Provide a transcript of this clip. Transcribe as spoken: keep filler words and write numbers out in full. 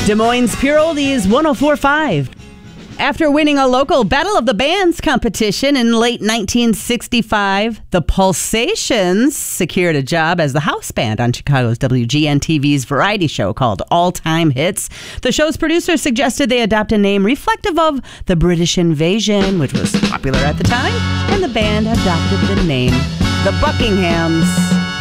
Des Moines Pure Oldies one oh four point five. After winning a local Battle of the Bands competition in late nineteen sixty-five, the Pulsations secured a job as the house band on Chicago's W G N T V's variety show called All Time Hits. The show's producer suggested they adopt a name reflective of the British invasion, which was popular at the time, and the band adopted the name The Buckinghams.